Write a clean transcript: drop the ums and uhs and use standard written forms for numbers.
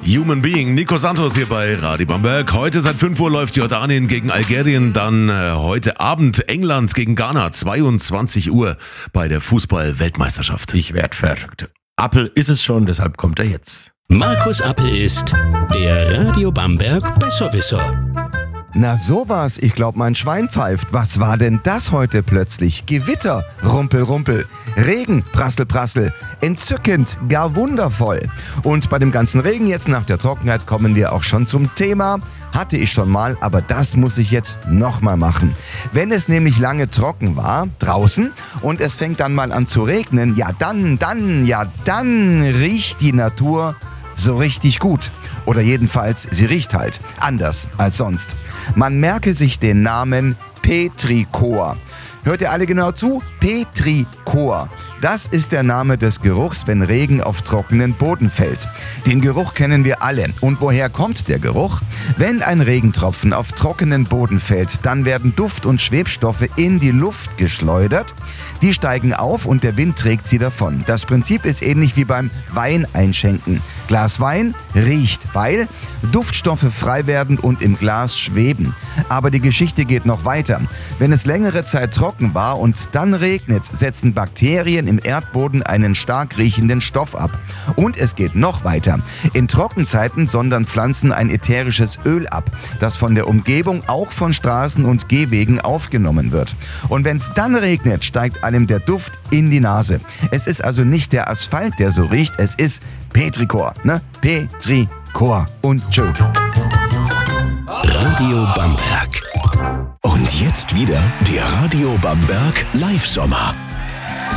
Human Being, Nico Santos hier bei Radio Bamberg. Heute seit 5 Uhr läuft Jordanien gegen Algerien, dann heute Abend England gegen Ghana, 22 Uhr bei der Fußball-Weltmeisterschaft. Ich werd verrückt. Appel ist es schon, deshalb kommt er jetzt. Markus Appel ist der Radio Bamberg Besserwisser. Na sowas, ich glaub mein Schwein pfeift. Was war denn das heute plötzlich? Gewitter, Rumpel, Rumpel, Regen, Prassel, Prassel, entzückend, gar wundervoll. Und bei dem ganzen Regen jetzt nach der Trockenheit kommen wir auch schon zum Thema. Hatte ich schon mal, aber das muss ich jetzt nochmal machen. Wenn es nämlich lange trocken war, draußen, und es fängt dann mal an zu regnen, dann riecht die Natur so richtig gut. Oder jedenfalls, sie riecht halt anders als sonst. Man merke sich den Namen Petrichor. Hört ihr alle genau zu? Petrichor. Das ist der Name des Geruchs, wenn Regen auf trockenen Boden fällt. Den Geruch kennen wir alle. Und woher kommt der Geruch? Wenn ein Regentropfen auf trockenen Boden fällt, dann werden Duft- und Schwebstoffe in die Luft geschleudert. Die steigen auf und der Wind trägt sie davon. Das Prinzip ist ähnlich wie beim Weineinschenken. Glas Wein riecht, weil Duftstoffe frei werden und im Glas schweben. Aber die Geschichte geht noch weiter. Wenn es längere Zeit trocken war und dann regnet, setzen Bakterien im Erdboden einen stark riechenden Stoff ab. Und es geht noch weiter. In Trockenzeiten sondern Pflanzen ein ätherisches Öl ab, das von der Umgebung, auch von Straßen und Gehwegen aufgenommen wird. Und wenn es dann regnet, steigt einem der Duft in die Nase. Es ist also nicht der Asphalt, der so riecht, es ist Petrichor, ne? Petrichor. Und tschö. Radio Bamberg. Und jetzt wieder der Radio Bamberg Live-Sommer.